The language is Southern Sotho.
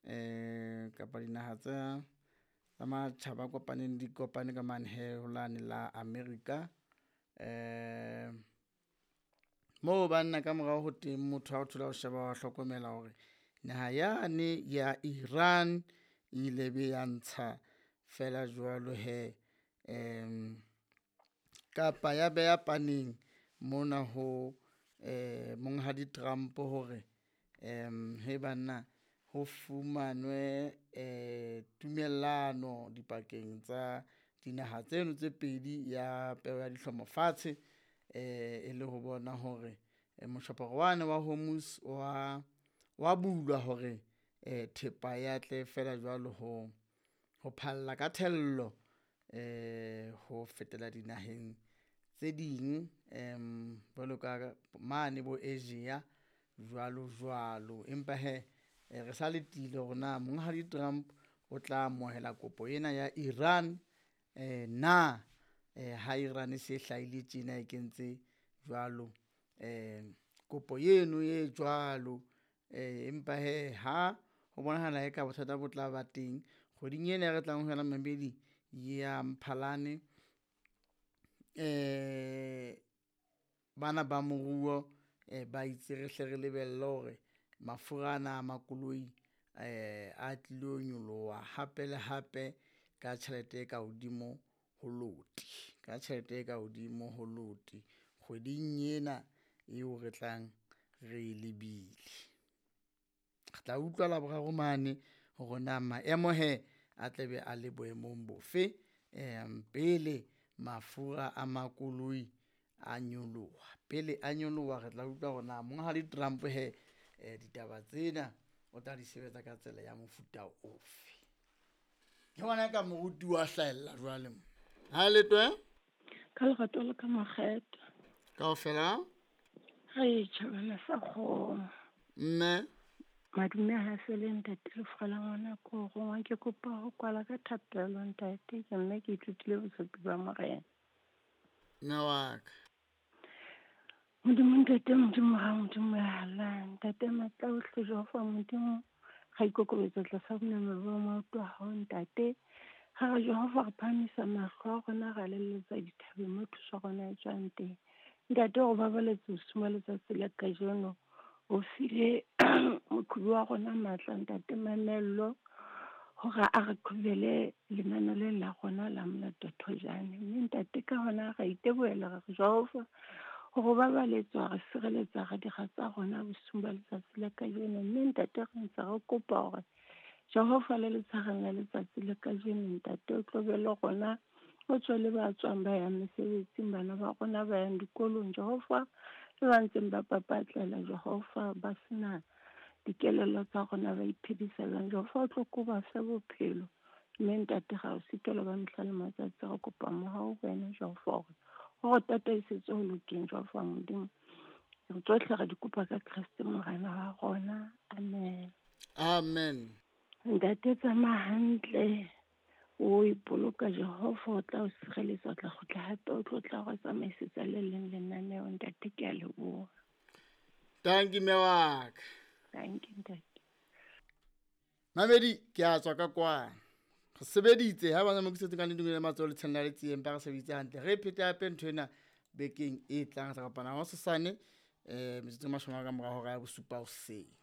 kapa dinaha tsa matjhaba kopaneng di kopane ka manhe holane la America. Moo banna ka morao ho teng motho a o thola ho sheba wa hlokomela hore naha yane ya Iran ile be ya ntsha fela jwalo kapa ya beya paneng mona ho monghadi Trump hore he banna ho fumanwe tumellano dipakeng tsa dinaha tseno tse pedi ya peo ya dihlomo fatshe, e le ho bona hore moshoporo wane wa Hormuz wa bulwa hore thepa ya tle fela jwalo ho phalla ka thello ho fetela dinaheng tse ding jwalo ka mane bo Asia jwalo. Empa re sa letile hore na monghadi Trump o tla amohela kopo ena ya Iran ha Iran se hlahile tjena e kentse jwalo kopo eno e jwalo, empa ha ho bonahala eka bothata bo tla ba teng kgweding ena re tlang ho yona mabedi ya Mphalane. Bana ba moruo ba itse re hle re lebelle hore mafura ana a makoloi a tlilo nyoloha hape le hape ka tjhelete e ka hodimo ho loti kgweding ena eo re tlang re lebile. Re tla utlwa Laboraro mane hore na maemo a tlabe a le boemong bofe pele mafura a makoloi a nyoloha. Pele a nyoloha re tla utlwa hore na monghadi Trump ditaba tsena o tla di sebetsa ka tsela ya mofuta ofe. Ke bona ka moruti wa hlahella jwale ha letwe ka lerato le ka makgetho kaofela re tjhabela sa kgomo mme madume ha se le ntate le fela ngwana ko go wa ke kopa ho kwala ka thapelo ntate ke mme ke ithutile bosupi ba morena nawaka modimo ntate modimo ya halang ntate matla o hle jo fa modimo ga ikokobetsa tla sa boname ba mo twa ha ntate ha jo fa re phamisa mahlo gona ga leletsa dithabe mo thusa gona tswang teng ntate go babaletse o sumaletsa tsela ka jono o file mokhubi wa gona matla ntate manello hore a re khubele lenano le la gona la molato thojane mme ntate ka hona ga iteboela re jofa go babaletswa re sireletsa ga digatsa gona bo sumbaletsa tsela ka jono mme ntate re ntse re kopa hore Jehova le letshageng la letsatsi le ka jeno ntate o tlobele gona o tswele ba tswang ba ya mesebetsing bana ba gona ba yang dikolong Jehova le ba ntseng ba papatlela Jehova ba sena dikelelo tsa gona ba iphediselang Jehova o tlo kuba se bophelo mme ntate ga o sitelo ba mhlale matsatsi go kopa mo ha o wena Jehova go tataisetse ho lokeng Jehova modimo re tsohle re di kopa ka Kriste morena wa gona amen. Ntate tsamaya hantle o ipoloka Jehova o tla o sireletsa o tla gotla hape o tla go tsamaisetsa le leng lenaneo ntate ke a leboha. Thank you mewaka. Thank you ntate. Mamedi ke a tswa ka kwa re sebeditse ha ba mo kisetse ka ndungile matso le tshena le tsieng ba re sebeditse hantle re phete hape nthwena bekeng e tlang sa kapana ho sesane metsotso 10 ka mora hora ya bosupa hoseng.